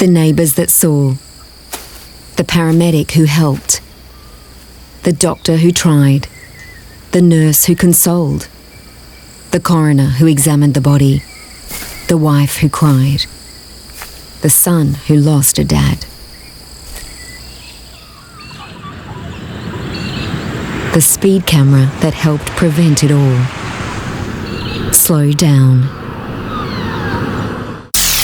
The neighbours that saw. The paramedic who helped. The doctor who tried. The nurse who consoled. The coroner who examined the body. The wife who cried. The son who lost a dad. The speed camera that helped prevent it all. Slow down.